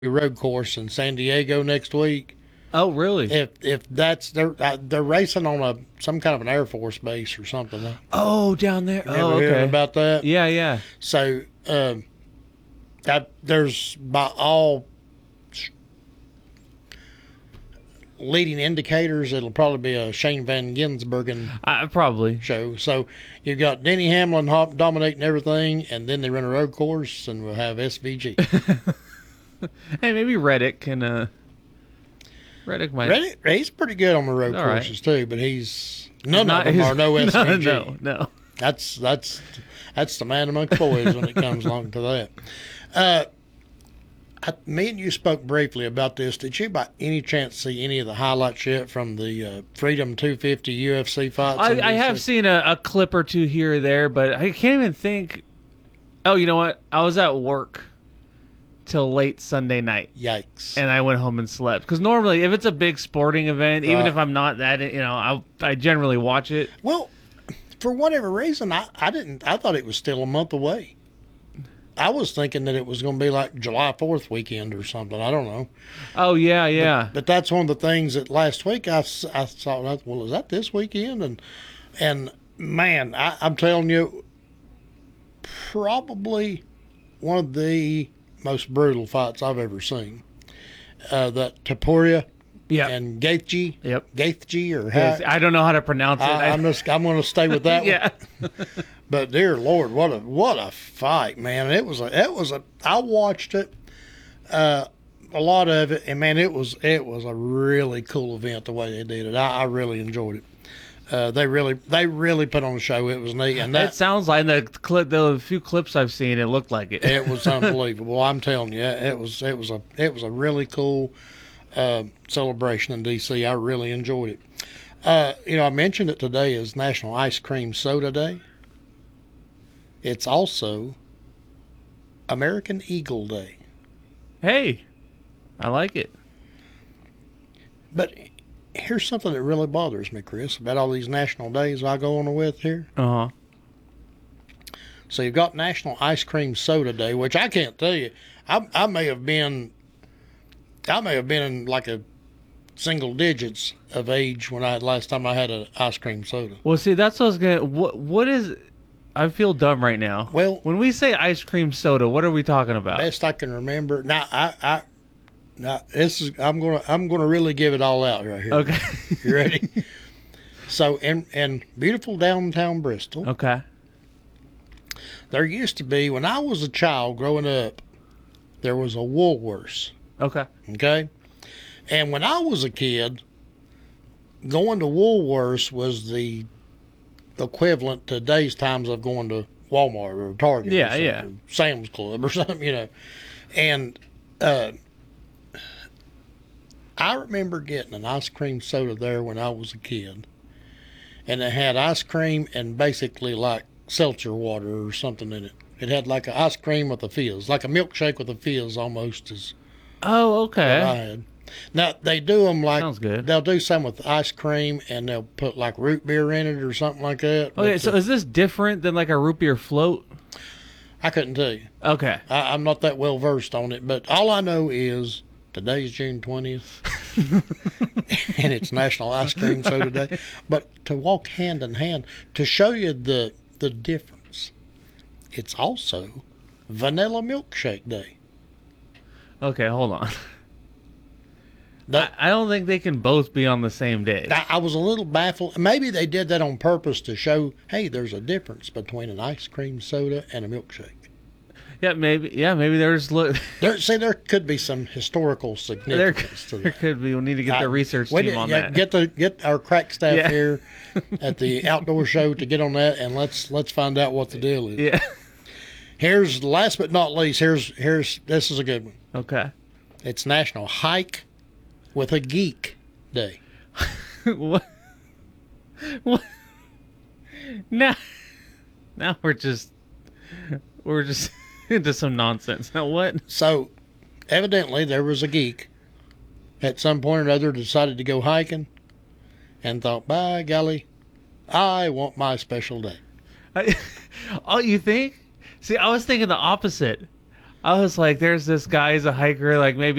road course in San Diego next week. Oh, really? If that's they're racing on some kind of an Air Force base or something. Oh, down there. You Oh, ever heard okay. about that? Yeah, yeah. So there's by all leading indicators, it'll probably be a Shane Van Gisbergen Probably. show. So you've got Denny Hamlin dominating everything, and then they run a road course, and we'll have SVG. Hey, maybe Reddick and Reddick might. Reddick, he's pretty good on the road All right. courses too, but none Not- of them are no SVG. No. That's the man amongst boys when it comes along to that. Me and you spoke briefly about this. Did you by any chance see any of the highlights yet from the Freedom 250 UFC fights? I have seen a clip or two here or there, but I can't even think. Oh, you know what? I was at work till late Sunday night, Yikes. and I went home and slept. Because normally, if it's a big sporting event, even if I'm not that, I generally watch it. Well, for whatever reason, I thought it was still a month away. I was thinking that it was going to be like July 4th weekend or something. I don't know. Oh yeah, yeah. But that's one of the things that last week I thought, well, is that this weekend? And man, I'm telling you, probably one of the most brutal fights I've ever seen. That Topuria Yeah. and Gaethje. Yep. Gaethje or how? Yes, I don't know how to pronounce it. I'm going to stay with that yeah. one. But dear Lord, what a fight, man! I watched it, a lot of it, and man, it was a really cool event the way they did it. I really enjoyed it. They really put on a show. It was neat, and It sounds like the few clips I've seen, it looked like it. it was unbelievable. I'm telling you, it was a really cool celebration in DC. I really enjoyed it. I mentioned it today as National Ice Cream Soda Day. It's also American Eagle Day. Hey, I like it. But here's something that really bothers me, Chris, about all these national days I go on with here. Uh huh. So you've got National Ice Cream Soda Day, which I can't tell you. I may have been in like a single digits of age when last time I had an ice cream soda. Well, see, that's what I was gonna. What is? I feel dumb right now. Well, when we say ice cream soda, what are we talking about? best I can remember. Now I'm gonna really give it all out right here. Okay. You ready? So in beautiful downtown Bristol, Okay. there used to be, when I was a child growing up, there was a Woolworths. Okay. Okay, and when I was a kid, going to Woolworths was the equivalent to today's times of going to Walmart or Target, Yeah, or yeah. Sam's Club or something, And I remember getting an ice cream soda there when I was a kid, and it had ice cream and basically like seltzer water or something in it. It had like an ice cream with a fizz, like a milkshake with a fizz almost as Oh, what I okay. had. Now they do them like Sounds good. they'll do some with ice cream and they'll put like root beer in it or something like that. Okay, But, so is this different than like a root beer float? I couldn't tell you. Okay. I'm not that well versed on it, but all I know is today's June 20th, and it's National Ice Cream Soda Day. But to walk hand in hand to show you the difference, it's also Vanilla Milkshake Day. Okay, hold on. That, I don't think they can both be on the same day. I was a little baffled. Maybe they did that on purpose to show, hey, there's a difference between an ice cream soda and a milkshake. Yeah, maybe. Yeah, maybe there's There could be some historical significance to there that. could be. We'll need to get the research team on that. Get our crack staff Yeah. here at the outdoor show to get on that, and let's find out what the deal is. Yeah. Here's last but not least. Here's this is a good one. Okay. It's National Hike with a Geek Day. What? What? Now we're just into some nonsense. Now what? So, evidently, there was a geek at some point or other decided to go hiking and thought, by golly, I want my special day. Oh, you think? See, I was thinking the opposite. I was like, there's this guy, he's a hiker, like maybe